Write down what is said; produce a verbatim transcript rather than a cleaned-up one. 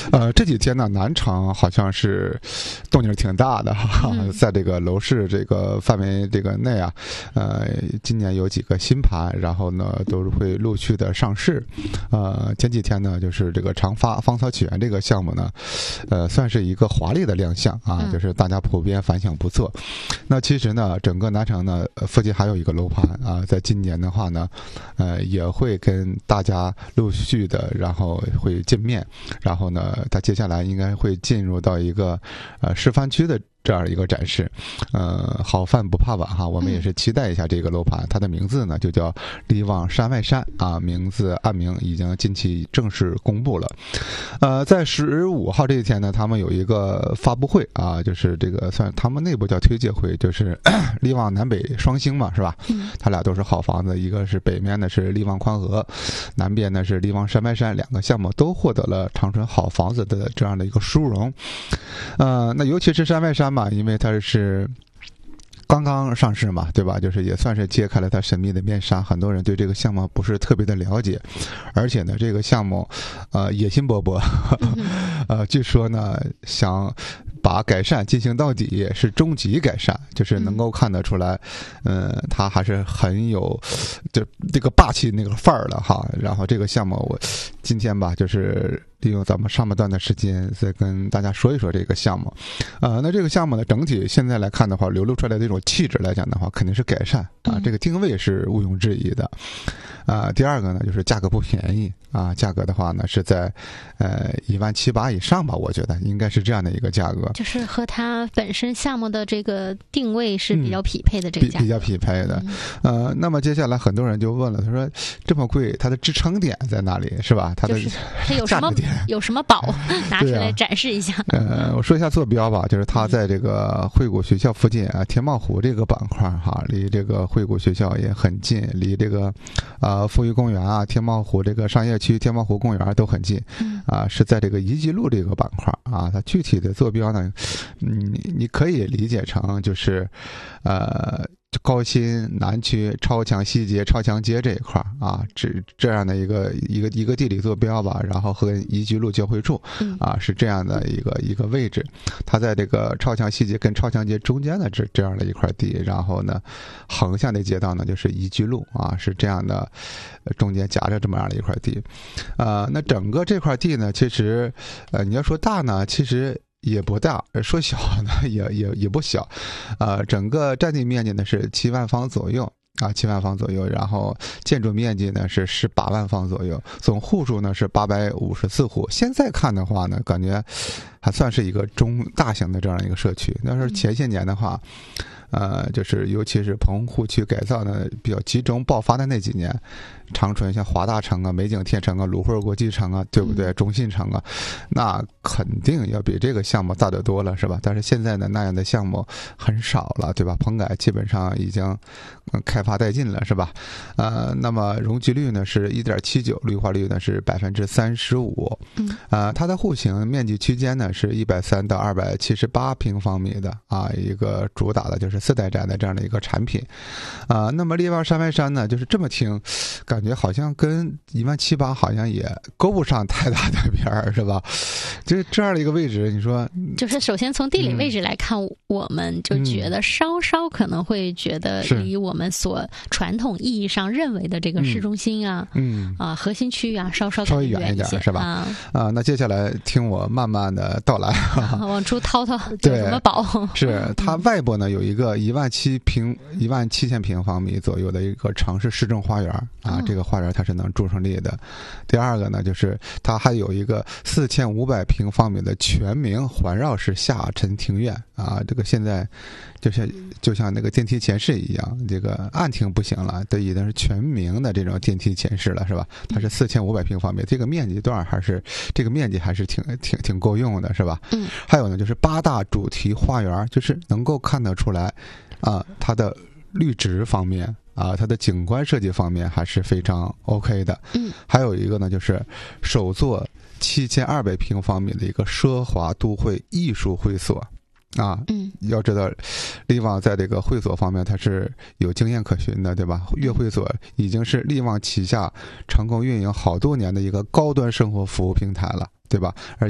呃，这几天呢，南城好像是动静挺大的哈， 嗯、 在这个楼市这个范围这个内啊，呃，今年有几个新盘，然后呢都是会陆续的上市。呃，前几天呢，就是这个长发芳草起源这个项目呢，呃，算是一个华丽的亮相啊， 嗯、 就是大家普遍反响不错。那其实呢，整个南城呢附近还有一个楼盘啊，在今年的话呢，呃，也会跟大家陆续的，然后会见面。然后呢，它接下来应该会进入到一个呃示范区的这样一个展示，呃，好饭不怕晚哈，我们也是期待一下这个楼盘，它的名字呢就叫力旺山外山啊，名字案名已经近期正式公布了。呃，在十五号这一天呢，他们有一个发布会啊，就是这个算他们内部叫推介会，就是力旺南北双星嘛，是吧？它俩都是好房子，一个是北面呢是力旺宽和，南边呢是力旺山外山，两个项目都获得了长春好房子的这样的一个殊荣。呃，那尤其是山外山嘛，因为它是刚刚上市嘛，对吧？就是也算是揭开了它神秘的面纱，很多人对这个项目不是特别的了解，而且呢，这个项目，呃，野心勃勃，呃，据说呢，想把改善进行到底，是终极改善，就是能够看得出来，嗯、呃，它还是很有就这个霸气那个范儿了哈。然后这个项目，我今天吧，就是利用咱们上半段的时间，再跟大家说一说这个项目。呃，那这个项目呢，整体现在来看的话，流露出来的这种气质来讲的话，肯定是改善啊，这个定位是毋庸置疑的。啊，第二个呢，就是价格不便宜啊，价格的话呢是在呃一万七八以上吧，我觉得应该是这样的一个价格， 就是和它本身项目的这个定位是比较匹配的这个价格， 嗯、比, 比较匹配的。嗯、呃，那么接下来很多人就问了，他说这么贵，它的支撑点在哪里，是吧？它的它有什么有什么宝拿出来展示一下？ 啊、呃，我说一下坐标吧，就是它在这个惠谷学校附近啊，天茂湖这个板块哈，离这个惠谷学校也很近，离这个啊。呃，富裕公园啊，天茂湖这个商业区，天茂湖公园都很近，啊，是在这个宜集路这个板块啊。它具体的坐标呢，嗯，你可以理解成就是，呃。高新南区超强西街超强街这一块啊，这这样的一个一个一个地理坐标吧，然后和宜居路交汇处啊，是这样的一个一个位置。它在这个超强西街跟超强街中间的这这样的一块地，然后呢，横向的街道呢就是宜居路啊，是这样的，中间夹着这么样的一块地。呃，那整个这块地呢，其实呃你要说大呢，其实也不大，说小呢也也也不小，呃，整个占地面积呢是七万方左右啊，七万方左右，然后建筑面积呢是十八万方左右，总户数呢是八百五十四户。现在看的话呢，感觉还算是一个中大型的这样一个社区。但是前些年的话，呃，就是尤其是棚户区改造呢比较集中爆发的那几年。长春像华大城啊、美景天城啊、鲁汇国际城啊，对不对？中信城啊，那肯定要比这个项目大得多了，是吧？但是现在呢，那样的项目很少了，对吧？棚改基本上已经开发殆尽了，是吧？呃，那么容积率呢是 一点七九， 绿化率呢是 百分之三十五。嗯，呃，它的户型面积区间呢是一百三到二百七十八平方米的啊，一个主打的就是四代宅的这样的一个产品。啊、呃，那么力旺山外山呢，就是这么听，感觉好像跟一万七八好像也勾不上太大的边儿，是吧？就这样的一个位置，你说， 就是首先从地理位置来看，嗯、我们就觉得稍稍可能会觉得离我们所传统意义上认为的这个市中心啊，嗯啊核心区域啊，稍稍稍微远一点，是吧？啊，啊那接下来听我慢慢的道来， 往出滔滔有什么宝？ 是它外部呢有一个一万七平一万七千平方米左右的一个城市市政花园啊。这个花园它是能住上力的。第二个呢，就是它还有一个四千五百平方米的全名环绕式下沉庭院啊，这个现在就是就像那个电梯前室一样，这个暗厅不行了，这已经是全名的这种电梯前室了，是吧？它是四千五百平方米，这个面积段还是这个面积还是挺挺挺够用的，是吧？嗯。还有呢，就是八大主题花园，就是能够看得出来啊，它的绿植方面。啊，它的景观设计方面还是非常 OK 的。嗯，还有一个呢，就是首座七千二百平方米的一个奢华都会艺术会所。啊，嗯，要知道，力旺在这个会所方面它是有经验可循的，对吧？悦会所已经是力旺旗下成功运营好多年的一个高端生活服务平台了，对吧？而